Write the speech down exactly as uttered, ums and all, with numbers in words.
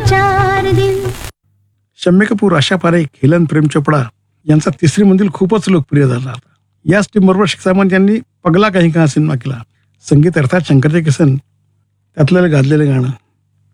चार दिन. शम्मी कपूर, आशा पारेख, हेलन प्रेम चोपडा यांचा तिसरी मंजिल खूपच लोकप्रिय झाला होता. याच टीमबरोबर शेख सावंत यांनी पगला काही का सिनेमा केला. संगीत अर्थात शंकरजय किसन, त्यातलं गाजलेलं गाणं